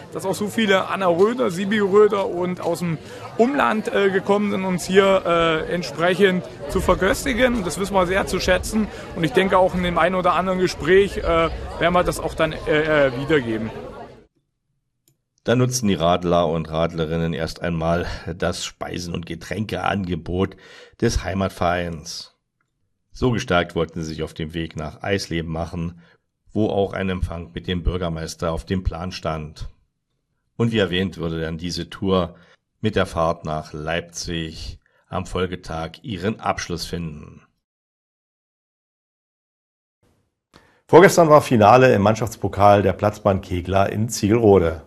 dass auch so viele Anna Röder, Sibi Röder und aus dem Umland gekommen sind, uns hier entsprechend zu verköstigen. Das wissen wir sehr zu schätzen und ich denke auch in dem einen oder anderen Gespräch werden wir das auch dann wiedergeben. Da nutzten die Radler und Radlerinnen erst einmal das Speisen- und Getränkeangebot des Heimatvereins. So gestärkt wollten sie sich auf dem Weg nach Eisleben machen, wo auch ein Empfang mit dem Bürgermeister auf dem Plan stand. Und wie erwähnt, würde dann diese Tour mit der Fahrt nach Leipzig am Folgetag ihren Abschluss finden. Vorgestern war Finale im Mannschaftspokal der Platzbahn Kegler in Ziegelrode.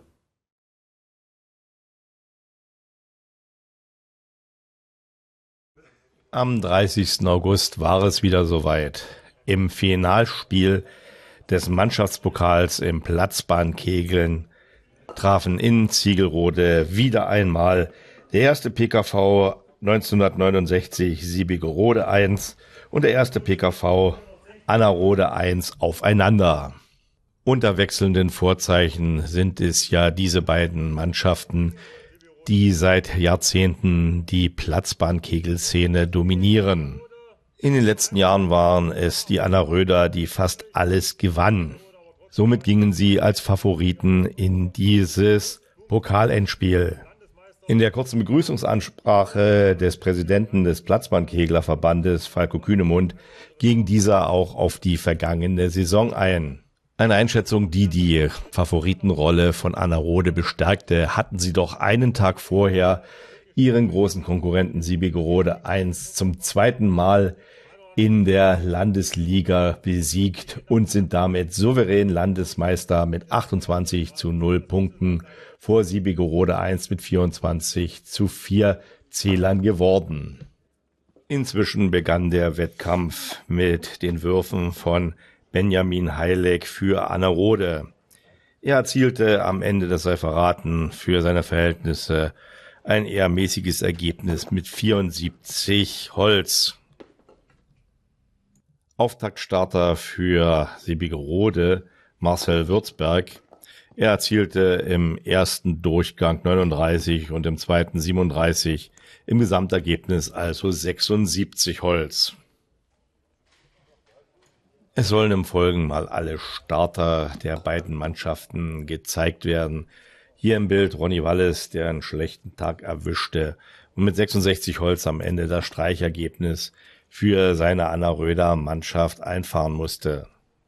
Am 30. August war es wieder soweit. Im Finalspiel des Mannschaftspokals im Platzbahnkegeln trafen in Ziegelrode wieder einmal der erste PKV 1969 Siebigerode 1 und der erste PKV Annerode 1 aufeinander. Unter wechselnden Vorzeichen sind es ja diese beiden Mannschaften, die seit Jahrzehnten die Platzbahnkegelszene dominieren. In den letzten Jahren waren es die Anna Röder, die fast alles gewann. Somit gingen sie als Favoriten in dieses Pokalendspiel. In der kurzen Begrüßungsansprache des Präsidenten des Platzbahnkeglerverbandes, Falko Kühnemund, ging dieser auch auf die vergangene Saison ein. Eine Einschätzung, die die Favoritenrolle von Annerode bestärkte, hatten sie doch einen Tag vorher ihren großen Konkurrenten Siebigerode 1 zum zweiten Mal in der Landesliga besiegt und sind damit souverän Landesmeister mit 28:0 Punkten vor Siebigerode 1 mit 24:4 Zählern geworden. Inzwischen begann der Wettkampf mit den Würfen von Benjamin Heileck für Annerode. Er erzielte am Ende, das sei verraten, für seine Verhältnisse ein eher mäßiges Ergebnis mit 74 Holz. Auftaktstarter für Siebigerode Marcel Würzberg. Er erzielte im ersten Durchgang 39 und im zweiten 37, im Gesamtergebnis also 76 Holz. Es sollen im Folgenden mal alle Starter der beiden Mannschaften gezeigt werden. Hier im Bild Ronny Wallis, der einen schlechten Tag erwischte und mit 66 Holz am Ende das Streichergebnis für seine Anna Röder Mannschaft einfahren musste.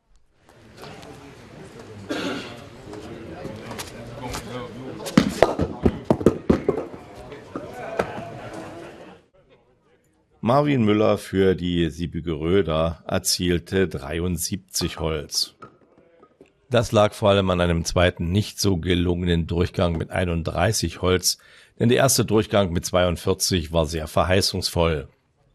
Marvin Müller für die Siebigeröder erzielte 73 Holz. Das lag vor allem an einem zweiten nicht so gelungenen Durchgang mit 31 Holz, denn der erste Durchgang mit 42 war sehr verheißungsvoll.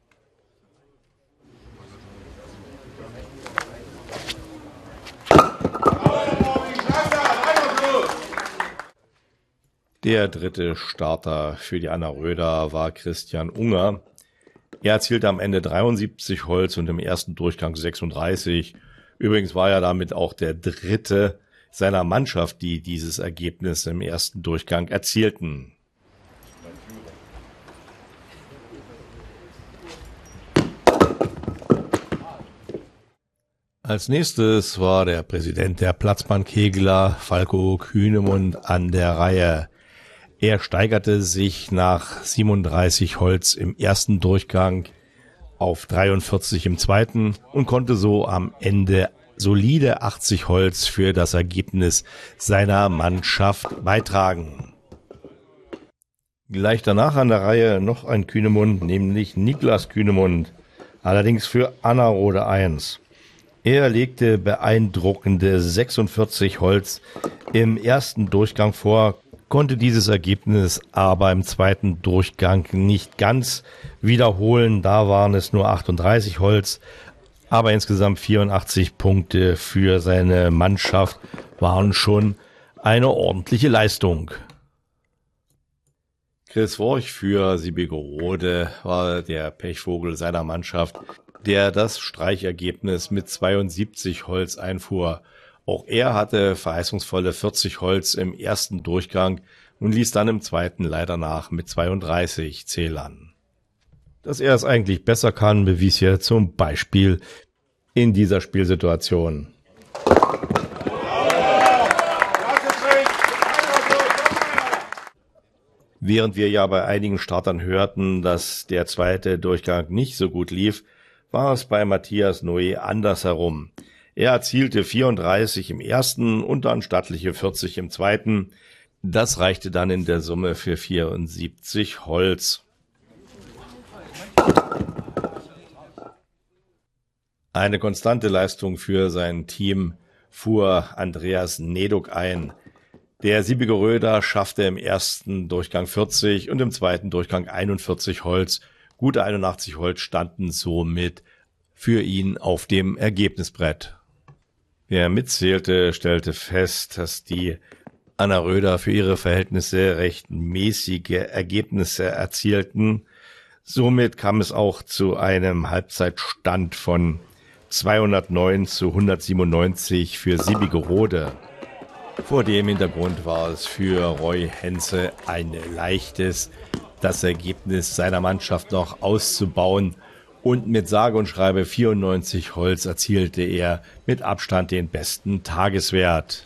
Der dritte Starter für die Anna Röder war Christian Unger. Er erzielte am Ende 73 Holz und im ersten Durchgang 36. Übrigens war er damit auch der dritte seiner Mannschaft, die dieses Ergebnis im ersten Durchgang erzielten. Als nächstes war der Präsident der Platzbahnkegler, Falko Kühnemund, an der Reihe. Er steigerte sich nach 37 Holz im ersten Durchgang auf 43 im zweiten und konnte so am Ende solide 80 Holz für das Ergebnis seiner Mannschaft beitragen. Gleich danach an der Reihe noch ein Kühnemund, nämlich Niklas Kühnemund, allerdings für Annerode 1. Er legte beeindruckende 46 Holz im ersten Durchgang vor, konnte dieses Ergebnis aber im zweiten Durchgang nicht ganz wiederholen. Da waren es nur 38 Holz, aber insgesamt 84 Punkte für seine Mannschaft waren schon eine ordentliche Leistung. Chris Worch für Siebigerode war der Pechvogel seiner Mannschaft, der das Streichergebnis mit 72 Holz einfuhr. Auch er hatte verheißungsvolle 40 Holz im ersten Durchgang und ließ dann im zweiten leider nach mit 32 Zählern. Dass er es eigentlich besser kann, bewies er zum Beispiel in dieser Spielsituation. Während wir ja bei einigen Startern hörten, dass der zweite Durchgang nicht so gut lief, war es bei Matthias Noé andersherum. Er erzielte 34 im ersten und dann stattliche 40 im zweiten. Das reichte dann in der Summe für 74 Holz. Eine konstante Leistung für sein Team fuhr Andreas Neduk ein. Der Siebigeröder schaffte im ersten Durchgang 40 und im zweiten Durchgang 41 Holz. Gute 81 Holz standen somit für ihn auf dem Ergebnisbrett. Wer mitzählte, stellte fest, dass die Anna Röder für ihre Verhältnisse recht mäßige Ergebnisse erzielten. Somit kam es auch zu einem Halbzeitstand von 209 zu 197 für Siebigerode. Vor dem Hintergrund war es für Roy Henze ein leichtes, das Ergebnis seiner Mannschaft noch auszubauen, und mit sage und schreibe 94 Holz erzielte er mit Abstand den besten Tageswert.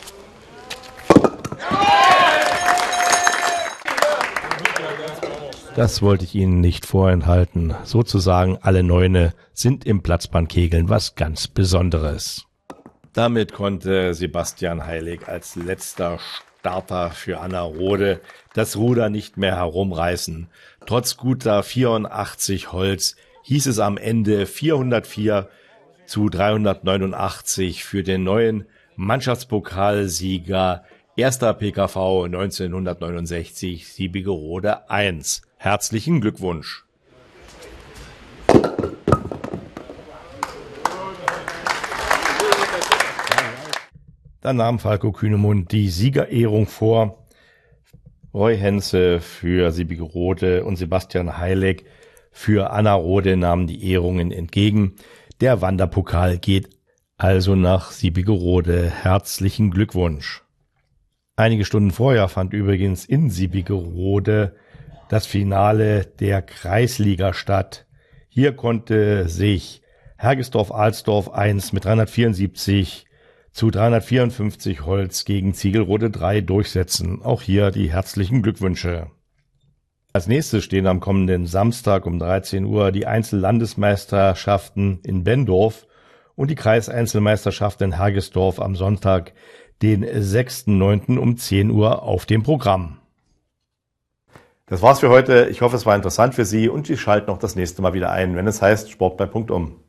Das wollte ich Ihnen nicht vorenthalten. Sozusagen alle Neune sind im Platzbahnkegeln was ganz Besonderes. Damit konnte Sebastian Heilig als letzter Starter für Anna Rode das Ruder nicht mehr herumreißen. Trotz guter 84 Holz hieß es am Ende 404 zu 389 für den neuen Mannschaftspokalsieger 1. PKV 1969 Siebigerode 1. Herzlichen Glückwunsch! Dann nahm Falco Kühnemund die Siegerehrung vor. Roy Henze für Siebigerode und Sebastian Heilig für Anna Rode nahmen die Ehrungen entgegen. Der Wanderpokal geht also nach Siebigerode. Herzlichen Glückwunsch! Einige Stunden vorher fand übrigens in Siebigerode das Finale der Kreisliga statt. Hier konnte sich Hergesdorf-Alsdorf 1 mit 374 zu 354 Holz gegen Ziegelrode 3 durchsetzen. Auch hier die herzlichen Glückwünsche. Als nächstes stehen am kommenden Samstag um 13 Uhr die Einzellandesmeisterschaften in Benndorf und die Kreiseinzelmeisterschaft in Hergesdorf am Sonntag, den 6.9. um 10 Uhr auf dem Programm. Das war's für heute. Ich hoffe, es war interessant für Sie und Sie schalten auch das nächste Mal wieder ein, wenn es heißt Sport bei Punktum.